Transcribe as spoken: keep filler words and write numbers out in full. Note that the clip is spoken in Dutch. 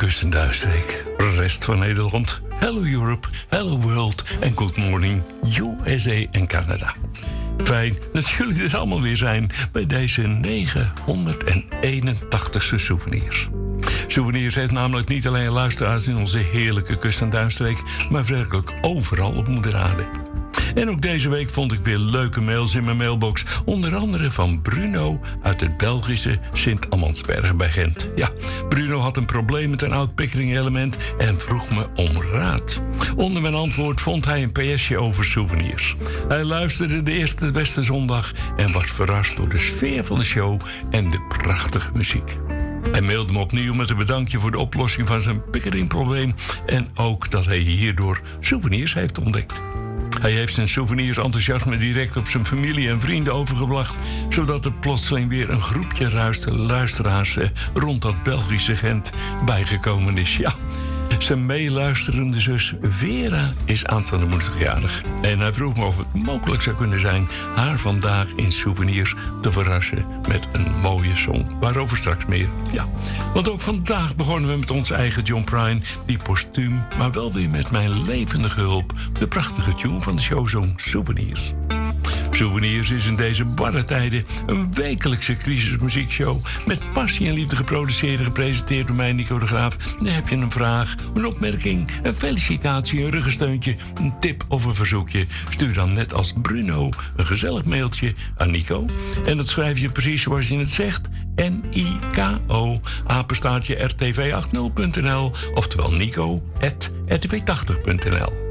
kust- en duinstreek, rest van Nederland, hello Europe, hello world en good morning U S A en Canada. Fijn dat jullie er allemaal weer zijn bij deze negenhonderdeenentachtigste Souvenirs. Souvenirs heeft namelijk niet alleen luisteraars in onze heerlijke kust- en duinstreek, maar werkelijk overal op moeder aarde. En ook deze week vond ik weer leuke mails in mijn mailbox. Onder andere van Bruno uit het Belgische Sint-Amandsbergen bij Gent. Ja, Bruno had een probleem met een oud Pickering-element en vroeg me om raad. Onder mijn antwoord vond hij een P S'je over souvenirs. Hij luisterde de eerste de beste zondag en was verrast door de sfeer van de show en de prachtige muziek. Hij mailde me opnieuw met een bedankje voor de oplossing van zijn Pickering-probleem en ook dat hij hierdoor souvenirs heeft ontdekt. Hij heeft zijn souvenirs-enthousiasme direct op zijn familie en vrienden overgebracht, zodat er plotseling weer een groepje ruiste luisteraars rond dat Belgische Gent bijgekomen is. Ja, zijn meeluisterende zus Vera is aanstaande woensdag jarig. En hij vroeg me of het mogelijk zou kunnen zijn haar vandaag in Souvenirs te verrassen met een mooie song. Waarover straks meer. Ja, want ook vandaag begonnen we met onze eigen John Prine, die postuum, maar wel weer met mijn levendige hulp, de prachtige tune van de show zong Souvenirs. Souvenirs is in deze barre tijden een wekelijkse crisismuziekshow met passie en liefde geproduceerd en gepresenteerd door mij, Nico de Graaf. Dan heb je een vraag, een opmerking, een felicitatie, een ruggensteuntje, een tip of een verzoekje. Stuur dan net als Bruno een gezellig mailtje aan Nico. En dat schrijf je precies zoals je het zegt. N I K O, apenstaartje R T V achtzig punt n l, oftewel Nico at R T V tachtig punt n l.